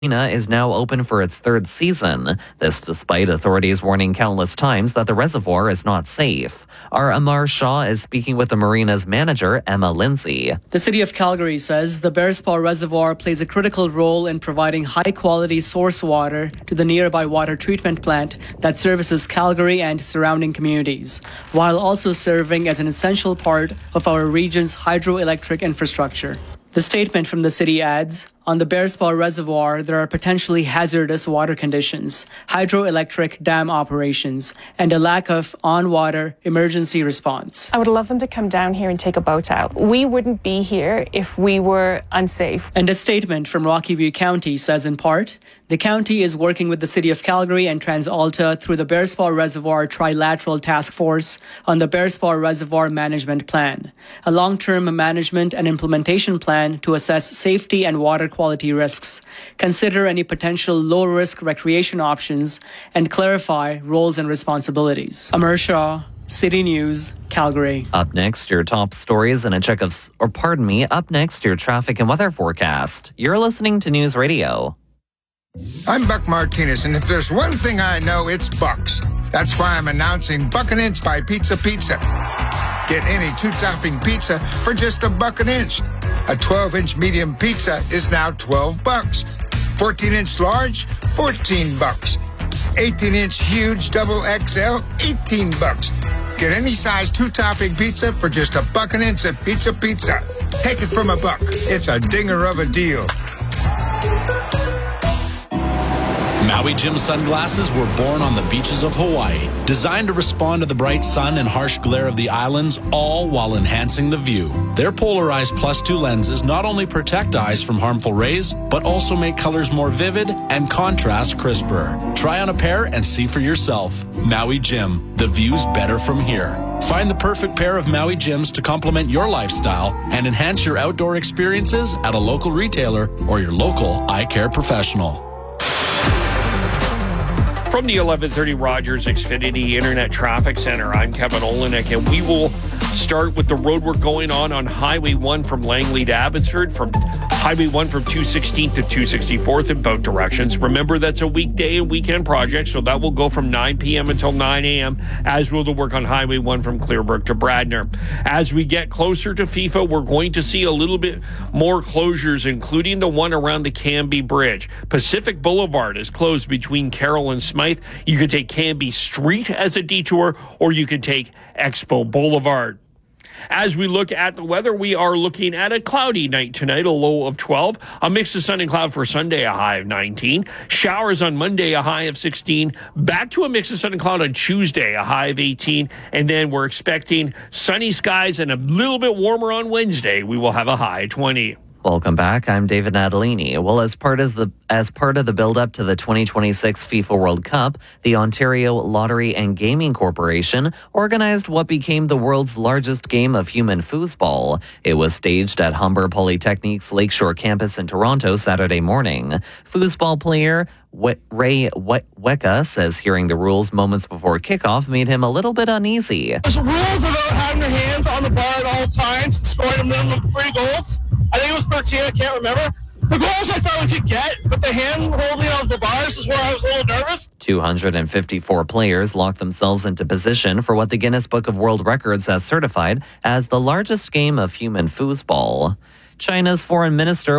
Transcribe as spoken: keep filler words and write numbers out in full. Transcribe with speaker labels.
Speaker 1: Arena is now open for its third season. This despite authorities warning countless times that the reservoir is not safe. Our Amar Shah is speaking with the marina's manager, Emma Lindsay.
Speaker 2: The city of Calgary says the Bearspaw Reservoir plays a critical role in providing high-quality source water to the nearby water treatment plant that services Calgary and surrounding communities, while also serving as an essential part of our region's hydroelectric infrastructure. The statement from the city adds, on the Bearspaw Reservoir, there are potentially hazardous water conditions, hydroelectric dam operations, and a lack of on-water emergency response.
Speaker 3: I would love them to come down here and take a boat out. We wouldn't be here if we were unsafe.
Speaker 2: And a statement from Rocky View County says in part, the county is working with the City of Calgary and TransAlta through the Bearspaw Reservoir Trilateral Task Force on the Bearspaw Reservoir Management Plan, a long-term management and implementation plan to assess safety and water quality risks, consider any potential low-risk recreation options, and clarify roles and responsibilities. Amar Shah, City News, Calgary.
Speaker 1: Up next, your top stories and a check of, or pardon me, up next, your traffic and weather forecast. You're listening to News Radio.
Speaker 4: I'm Buck Martinez, and if there's one thing I know, it's Bucks. That's why I'm announcing Buck an Inch by Pizza Pizza. Get any two-topping pizza for just a buck an inch. A twelve-inch medium pizza is now twelve bucks. fourteen-inch large, fourteen bucks. eighteen-inch huge double X L, eighteen bucks. Get any size two-topping pizza for just a buck an inch at Pizza Pizza. Take it from a buck. It's a dinger of a deal.
Speaker 5: Maui Jim sunglasses were born on the beaches of Hawaii, designed to respond to the bright sun and harsh glare of the islands, all while enhancing the view. Their polarized plus two lenses not only protect eyes from harmful rays, but also make colors more vivid and contrast crisper. Try on a pair and see for yourself. Maui Jim, the view's better from here. Find the perfect pair of Maui Jims to complement your lifestyle and enhance your outdoor experiences at a local retailer or your local eye care professional.
Speaker 6: From the eleven thirty Rogers Xfinity Internet Traffic Center, I'm Kevin Olenek, and we will start with the road work going on on Highway one from Langley to Abbotsford, from Highway one from two sixteenth to two sixty-fourth in both directions. Remember, that's a weekday and weekend project, so that will go from nine p.m. until nine a.m., as will the work on Highway one from Clearbrook to Bradner. As we get closer to FIFA, we're going to see a little bit more closures, including the one around the Canby Bridge. Pacific Boulevard is closed between Carroll and Smythe. You can take Canby Street as a detour, or you can take Expo Boulevard. As we look at the weather, we are looking at a cloudy night tonight, a low of twelve. A mix of sun and cloud for Sunday, a high of nineteen. Showers on Monday, a high of sixteen. Back to a mix of sun and cloud on Tuesday, a high of eighteen. And then we're expecting sunny skies and a little bit warmer on Wednesday. We will have a high of twenty.
Speaker 1: Welcome back. I'm David Natalini. Well, as part of the as part of the build-up to the twenty twenty-six FIFA World Cup, the Ontario Lottery and Gaming Corporation organized what became the world's largest game of human foosball. It was staged at Humber Polytechnic's Lakeshore campus in Toronto Saturday morning. Foosball player Ray Weka says hearing the rules moments before kickoff made him a little bit uneasy.
Speaker 7: There's rules about having your hands on the bar at all times, scoring a minimum of three goals. I think it was thirteen, I can't remember. The goals I thought we could get, but the hand holding of the bars is where I was a little nervous.
Speaker 1: two hundred fifty-four players locked themselves into position for what the Guinness Book of World Records has certified as the largest game of human foosball. China's foreign minister